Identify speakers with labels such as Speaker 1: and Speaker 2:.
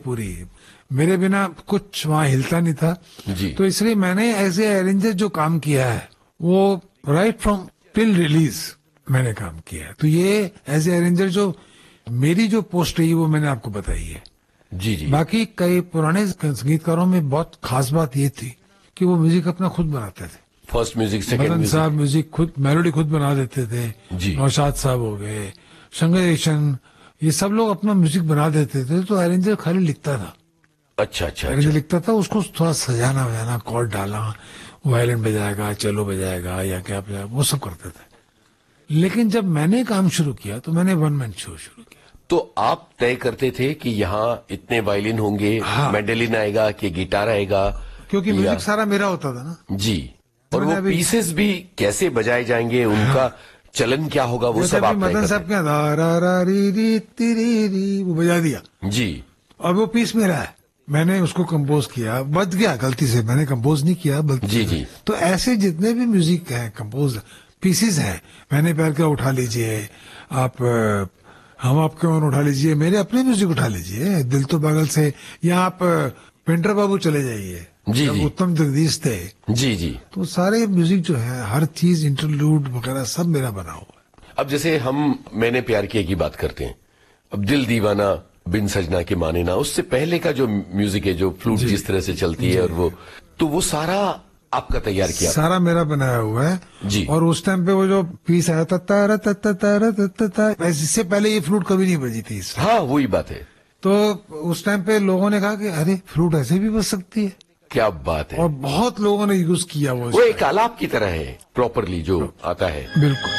Speaker 1: पूरी। मेरे बिना कुछ वहाँ हिलता नहीं था
Speaker 2: जी।
Speaker 1: तो इसलिए मैंने एज ए अरेंजर जो काम किया है वो राइट फ्रॉम टिल रिलीज मैंने काम किया है। तो ये एज ए अरेंजर जो मेरी जो पोस्ट रही वो मैंने आपको बताई है।
Speaker 2: जी जी।
Speaker 1: बाकी कई पुराने संगीतकारों में बहुत खास बात ये थी कि वो म्यूजिक अपना खुद बनाते थे।
Speaker 2: फर्स्ट म्यूजिक, सेकंड
Speaker 1: मदन साहब
Speaker 2: म्यूजिक।
Speaker 1: म्यूजिक खुद, मेलोडी खुद बना देते थे।
Speaker 2: जी।
Speaker 1: नौशाद साहब हो गए, शंकर, ये सब लोग अपना म्यूजिक बना देते थे। तो अरेंजर खाली लिखता था।
Speaker 2: अच्छा अच्छा
Speaker 1: अरेंजर
Speaker 2: अच्छा।
Speaker 1: लिखता था, उसको थोड़ा सजाना वजाना, कॉर्ड डाला, वायलिन बजाएगा, चेलो बजाएगा या क्या बजाएगा, वो सब करते थे। लेकिन जब मैंने काम शुरू किया तो मैंने वन मैन शो शुरू किया।
Speaker 2: तो आप तय करते थे कि यहाँ इतने वायलिन होंगे,
Speaker 1: हाँ।
Speaker 2: मैंडेलिन आएगा कि गिटार आएगा?
Speaker 1: क्योंकि
Speaker 2: या-
Speaker 1: म्यूजिक सारा मेरा होता था ना।
Speaker 2: जी। और
Speaker 1: मैंने
Speaker 2: वो
Speaker 1: अभी-
Speaker 2: पीसेस भी कैसे बजाए जाएंगे, उनका चलन क्या होगा, वो
Speaker 1: जैसे
Speaker 2: सब
Speaker 1: अभी
Speaker 2: आप तय
Speaker 1: मदन साहब
Speaker 2: करते
Speaker 1: क्या धा रा रा री री ती री री वो बजा दिया
Speaker 2: हैं? जी
Speaker 1: और वो पीस मेरा है, मैंने उसको कंपोज किया, बच गया गलती से, मैंने कंपोज नहीं किया बल्कि।
Speaker 2: जी जी।
Speaker 1: तो ऐसे जितने भी म्यूजिक हैं कंपोज पीसेस हैं, मैंने प्यार किया उठा लीजिए आप, हम आपके मन उठा लीजिए, मेरे अपने म्यूजिक उठा लीजिए, दिल तो पागल से, या आप पेंटर बाबू चले जाइए,
Speaker 2: जी,
Speaker 1: जब
Speaker 2: जी।
Speaker 1: उत्तम जगदीश थे।
Speaker 2: जी जी।
Speaker 1: तो सारे म्यूजिक जो है, हर चीज इंटरलूड वगैरह सब मेरा बना हुआ है।
Speaker 2: अब जैसे हम मैंने प्यार किया की बात करते हैं, अब दिल दीवाना बिन सजना के माने ना, उससे पहले का जो म्यूजिक है, जो फ्लूट जिस तरह से चलती है, और वो तो वो सारा आपका तैयार किया?
Speaker 1: सारा मेरा बनाया हुआ है
Speaker 2: जी।
Speaker 1: और उस टाइम पे वो जो पीस आया था तारा तत्ता तारा तत्ता, इससे पहले ये फ्लूट कभी नहीं बजी थी इससे।
Speaker 2: हाँ वही बात है।
Speaker 1: तो उस टाइम पे लोगों ने कहा कि अरे फ्लूट ऐसे भी बज सकती है,
Speaker 2: क्या बात है।
Speaker 1: और बहुत लोगों ने यूज किया
Speaker 2: वो एक आलाप की तरह है प्रॉपरली जो आता है।
Speaker 1: बिल्कुल।